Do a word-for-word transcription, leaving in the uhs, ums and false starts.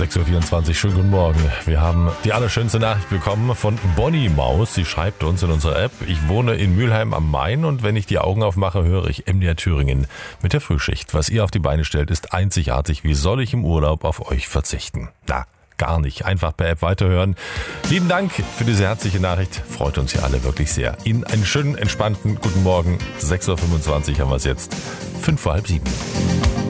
sechs Uhr vierundzwanzig, schönen guten Morgen. Wir haben die allerschönste Nachricht bekommen von Bonnie Maus. Sie schreibt uns in unserer App: Ich wohne in Mülheim am Main und wenn ich die Augen aufmache, höre ich M D R Thüringen mit der Frühschicht. Was ihr auf die Beine stellt, ist einzigartig. Wie soll ich im Urlaub auf euch verzichten? Na, gar nicht. Einfach per App weiterhören. Lieben Dank für diese herzliche Nachricht. Freut uns hier alle wirklich sehr. Ihnen einen schönen, entspannten guten Morgen. sechs Uhr fünfundzwanzig haben wir es jetzt. Fünf vor halb sieben.